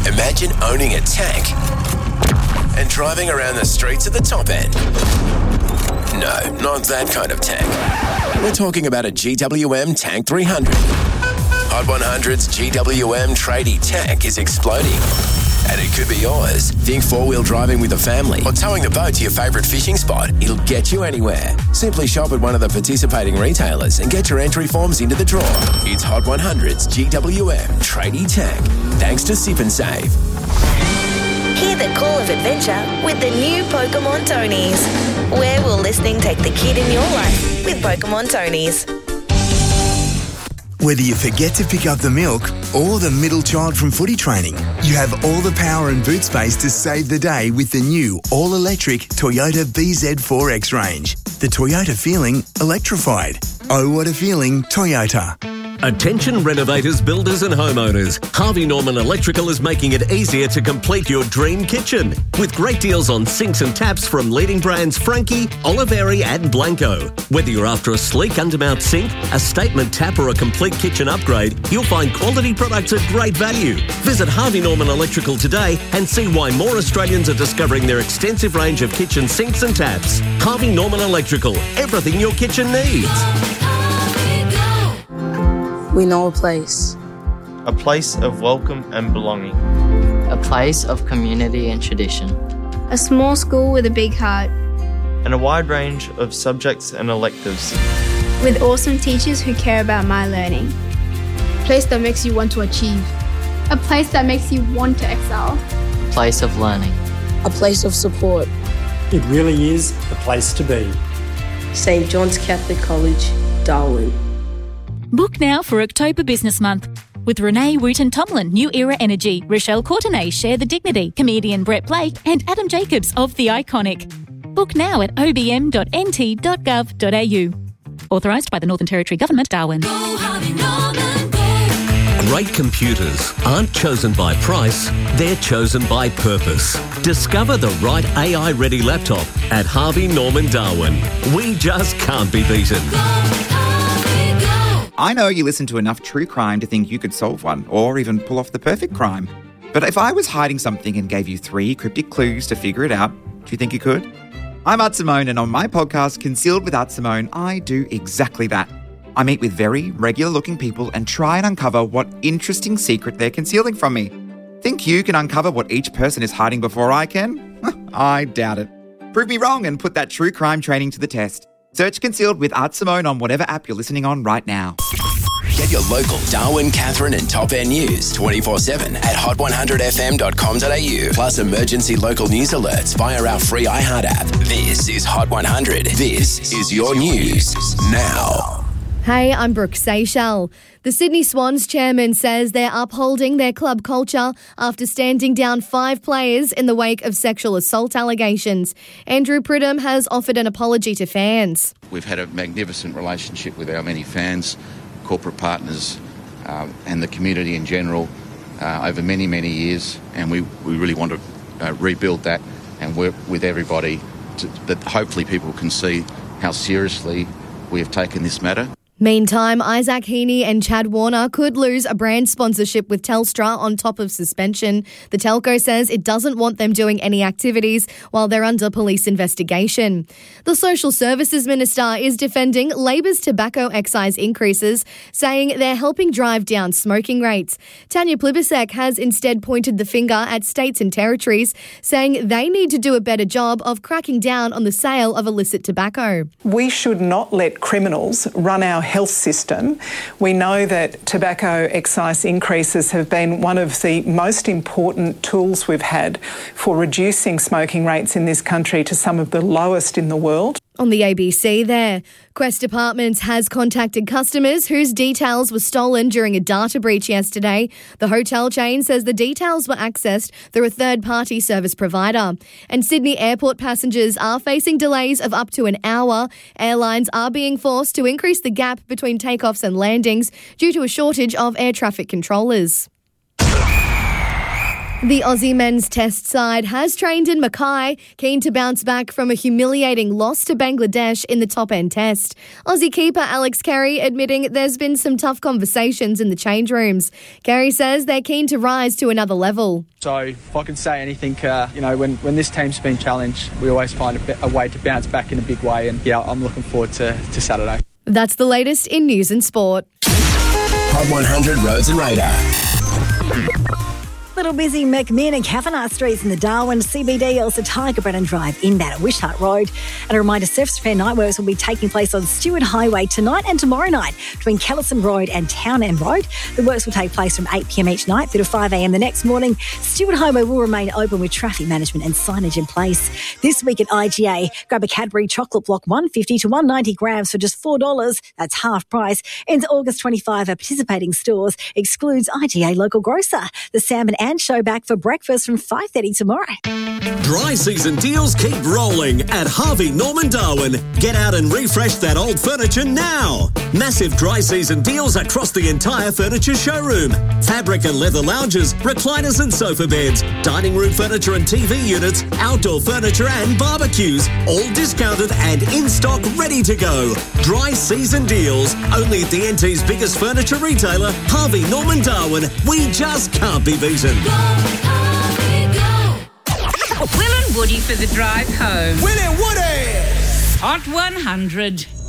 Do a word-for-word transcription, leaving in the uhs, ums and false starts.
Imagine owning a tank and driving around the streets at the top end. No, not that kind of tank. We're talking about a G W M Tank three hundred. Hot one hundred's G W M tradie tank is exploding. And it could be yours. Think four-wheel driving with a family or towing the boat to your favourite fishing spot. It'll get you anywhere. Simply shop at one of the participating retailers and get your entry forms into the draw. It's Hot one hundred's G W M Tradie Tank. Thanks to Sip and Save. Hear the call of adventure with the new Pokemon Tonies. Where will listening take the kid in your life with Pokemon Tonies? Whether you forget to pick up the milk or the middle child from footy training, you have all the power and boot space to save the day with the new all-electric Toyota B Z four X range. The Toyota feeling electrified. Oh, what a feeling, Toyota. Attention renovators, builders and homeowners. Harvey Norman Electrical is making it easier to complete your dream kitchen. With great deals on sinks and taps from leading brands Frankie, Oliveri and Blanco. Whether you're after a sleek undermount sink, a statement tap or a complete kitchen upgrade, you'll find quality products at great value. Visit Harvey Norman Electrical today and see why more Australians are discovering their extensive range of kitchen sinks and taps. Harvey Norman Electrical. Everything your kitchen needs. We know a place. A place of welcome and belonging. A place of community and tradition. A small school with a big heart. And a wide range of subjects and electives. With awesome teachers who care about my learning. A place that makes you want to achieve. A place that makes you want to excel. A place of learning. A place of support. It really is the place to be. Saint John's Catholic College, Darwin. Book now for October Business Month. With Renee Wooten-Tomlin, New Era Energy, Rochelle Courtenay, Share the Dignity, comedian Brett Blake and Adam Jacobs of The Iconic. Book now at o b m dot n t dot gov dot a u. Authorised by the Northern Territory Government, Darwin. Great computers aren't chosen by price, they're chosen by purpose. Discover the right A I-ready laptop at Harvey Norman Darwin. We just can't be beaten. I know you listen to enough true crime to think you could solve one, or even pull off the perfect crime. But if I was hiding something and gave you three cryptic clues to figure it out, do you think you could? I'm Art Simone, and on my podcast, Concealed with Art Simone, I do exactly that. I meet with very regular-looking people and try and uncover what interesting secret they're concealing from me. Think you can uncover what each person is hiding before I can? I doubt it. Prove me wrong and put that true crime training to the test. Search Concealed with Art Simone on whatever app you're listening on right now. Get your local Darwin, Catherine and Top End news twenty-four seven at hot one hundred f m dot com dot a u. Plus emergency local news alerts via our free iHeart app. This is Hot one hundred. This is your news now. Hey, I'm Brooke Seychelles. The Sydney Swans chairman says they're upholding their club culture after standing down five players in the wake of sexual assault allegations. Andrew Pridham has offered an apology to fans. We've had a magnificent relationship with our many fans, corporate partners uh, and the community in general uh, over many, many years, and we, we really want to uh, rebuild that and work with everybody to, that hopefully people can see how seriously we have taken this matter. Meantime, Isaac Heaney and Chad Warner could lose a brand sponsorship with Telstra on top of suspension. The telco says it doesn't want them doing any activities while they're under police investigation. The Social Services Minister is defending Labor's tobacco excise increases, saying they're helping drive down smoking rates. Tanya Plibersek has instead pointed the finger at states and territories, saying they need to do a better job of cracking down on the sale of illicit tobacco. We should not let criminals run our health system. We know that tobacco excise increases have been one of the most important tools we've had for reducing smoking rates in this country to some of the lowest in the world. On the A B C there, Quest Apartments has contacted customers whose details were stolen during a data breach yesterday. The hotel chain says the details were accessed through a third-party service provider. And Sydney airport passengers are facing delays of up to an hour. Airlines are being forced to increase the gap between takeoffs and landings due to a shortage of air traffic controllers. The Aussie men's test side has trained in Mackay, keen to bounce back from a humiliating loss to Bangladesh in the top-end test. Aussie keeper Alex Carey admitting there's been some tough conversations in the change rooms. Carey says they're keen to rise to another level. So if I can say anything, uh, you know, when, when this team's been challenged, we always find a, a way to bounce back in a big way. And, yeah, I'm looking forward to, to Saturday. That's the latest in news and sport. Hot one hundred Roads and Radar. Little busy McMinn and Kavanagh Streets in the Darwin C B D, also Tiger Brennan Drive inbound at Wishart Road. And a reminder, Surfers Fair night works will be taking place on Stewart Highway tonight and tomorrow night between Callison Road and Town End Road. The works will take place from eight p.m. each night through to five a.m. the next morning. Stewart Highway will remain open with traffic management and signage in place. This week at I G A, grab a Cadbury chocolate block one hundred fifty to one hundred ninety grams for just four dollars. That's half price. Ends August twenty-fifth at participating stores. Excludes I G A local grocer. The Salmon and Show back for breakfast from five thirty tomorrow. Dry season deals keep rolling at Harvey Norman Darwin. Get out and refresh that old furniture now. Massive dry season deals across the entire furniture showroom. Fabric and leather lounges, recliners and sofa beds, dining room furniture and T V units, outdoor furniture and barbecues, all discounted and in stock ready to go. Dry season deals, only at the N T's biggest furniture retailer, Harvey Norman Darwin. We just can't be beaten. Will and Woody for the drive home. Will and Woody! Hot one hundred.